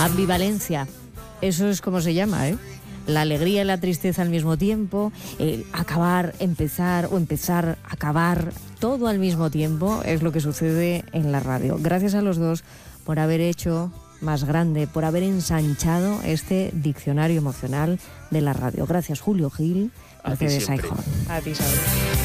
Ambivalencia, eso es como se llama, ¿eh? La alegría y la tristeza al mismo tiempo, acabar, empezar o empezar, acabar, todo al mismo tiempo es lo que sucede en la radio. Gracias a los dos por haber hecho más grande, por haber ensanchado este diccionario emocional de la radio. Gracias, Julio Gil. Gracias, Aijón. A ti, Isabel.